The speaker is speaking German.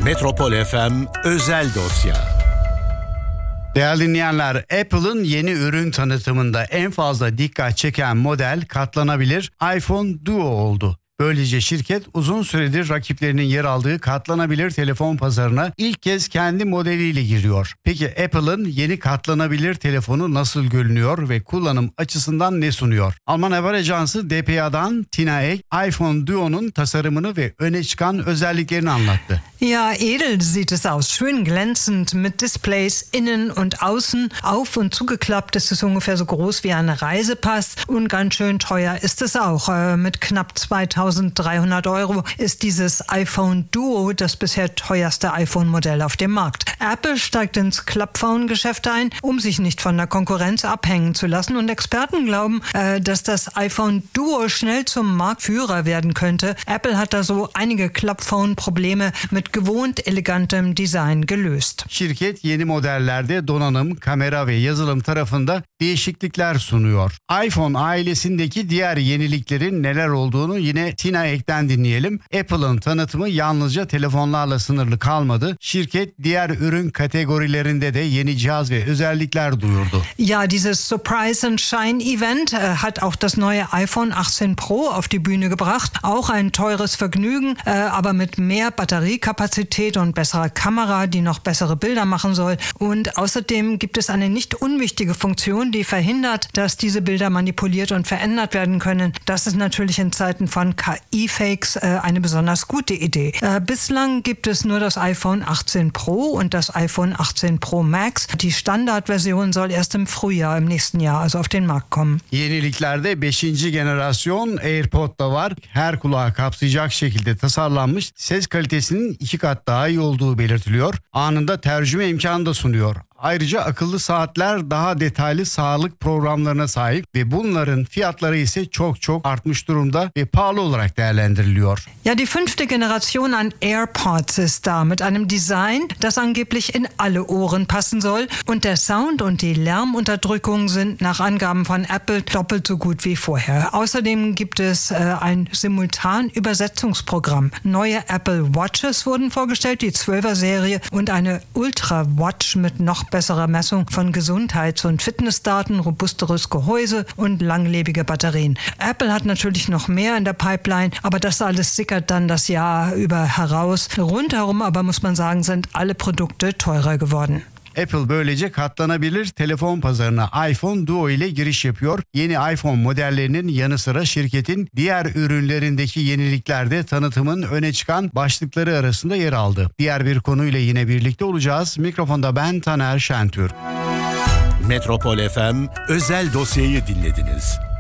Metropol FM özel dosya. Değerli dinleyenler, Apple'ın yeni ürün tanıtımında en fazla dikkat çeken model katlanabilir iPhone Duo oldu. Böylece şirket uzun süredir rakiplerinin yer aldığı katlanabilir telefon pazarına ilk kez kendi modeliyle giriyor. Peki Apple'ın yeni katlanabilir telefonu nasıl görünüyor ve kullanım açısından ne sunuyor? Alman haber ajansı dpa'dan Tina Ek, iPhone Duo'nun tasarımını ve öne çıkan özelliklerini anlattı. Ja, edel sieht es aus. Schön glänzend mit Displays innen und außen. Auf und zugeklappt ist es ungefähr so groß wie ein Reisepass. Und ganz schön teuer ist es auch. Mit knapp 2.300 € ist dieses iPhone Duo das bisher teuerste iPhone-Modell auf dem Markt. Apple steigt ins Klappphone-Geschäft ein, um sich nicht von der Konkurrenz abhängen zu lassen. Und Experten glauben, dass das iPhone Duo schnell zum Marktführer werden könnte. Apple hat da so einige Klappphone-Probleme mit gewohnt elegantem Design gelöst. Şirket yeni modellerde donanım, kamera ve yazılım tarafında değişiklikler sunuyor. iPhone ailesindeki diğer yeniliklerin neler olduğunu yine Tina Ek'ten dinleyelim. Apple'ın tanıtımı yalnızca telefonlarla sınırlı kalmadı. Şirket diğer ürün kategorilerinde de yeni cihaz ve özellikler duyurdu. Ja, dieses Surprise and Shine Event hat auch das neue iPhone 18 Pro auf die Bühne gebracht. Auch ein teures Vergnügen, aber mit mehr Batteriekapazität und besserer Kamera, die noch bessere Bilder machen soll. Und außerdem gibt es eine nicht unwichtige Funktion, die verhindert, dass diese Bilder manipuliert und verändert werden können. Das ist natürlich in Zeiten von KI-Fakes eine besonders gute Idee. Bislang gibt es nur das iPhone 18 Pro und das iPhone 18 Pro Max. Die Standardversion soll erst im Frühjahr im nächsten Jahr also auf den Markt kommen. Yeniliklerde 5. jenerasyon AirPod da var. Her kulağı kapsayacak şekilde tasarlanmış, ses kalitesinin 2 kat daha iyi olduğu belirtiliyor. Anında tercüme imkanı da sunuyor. Ayrıca akıllı saatler daha detaylı sağlık programlarına sahip ve bunların fiyatları ise çok artmış durumda ve pahalı olarak değerlendiriliyor. Ja, die 5. Generation an AirPods ist da mit einem Design, das angeblich in alle Ohren passen soll. Und der Sound und die Lärmunterdrückung sind nach Angaben von Apple doppelt so gut wie vorher. Außerdem gibt es ein Simultan-Übersetzungsprogramm. Neue Apple Watches wurden vorgestellt, die 12er-Serie und eine Ultra Watch mit noch bessere Messung von Gesundheits- und Fitnessdaten, robusteres Gehäuse und langlebige Batterien. Apple hat natürlich noch mehr in der Pipeline, aber das alles sickert dann das Jahr über heraus. Rundherum aber muss man sagen, sind alle Produkte teurer geworden. Apple böylece katlanabilir telefon pazarına iPhone Duo ile giriş yapıyor. Yeni iPhone modellerinin yanı sıra şirketin diğer ürünlerindeki yenilikler de tanıtımın öne çıkan başlıkları arasında yer aldı. Diğer bir konuyla yine birlikte olacağız. Mikrofonda ben Taner Şentürk. Metropol FM özel dosyayı dinlediniz.